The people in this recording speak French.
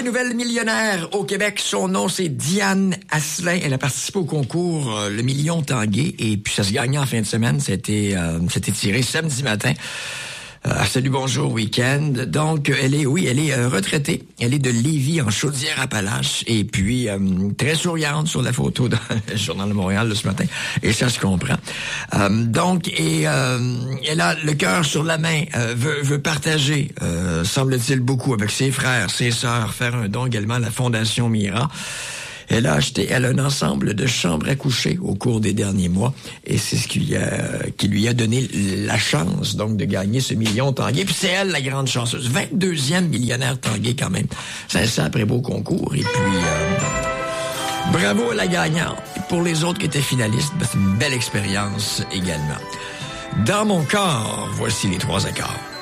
nouvelle millionnaire au Québec. Son nom, c'est Diane Asselin. Elle a participé au concours Le Million Tanguay. Et puis, ça se gagnait en fin de semaine. C'était tiré samedi matin. Salut, bonjour, week-end. Donc, elle est retraitée. Elle est de Lévis, en Chaudière-Appalaches. Et puis, très souriante sur la photo dans le Journal de Montréal de ce matin. Et ça se comprend. Elle a le cœur sur la main, veut partager, semble-t-il, beaucoup avec ses frères, ses sœurs, faire un don également à la Fondation Mira. Elle a un ensemble de chambres à coucher au cours des derniers mois et c'est ce qui lui a donné la chance donc de gagner ce million Tanguay. Puis c'est elle la grande chanceuse, 22e millionnaire Tanguay quand même. C'est un sacré beau concours et puis bravo à la gagnante. Et pour les autres qui étaient finalistes, c'est une belle expérience également. Dans mon corps, voici les 3 accords.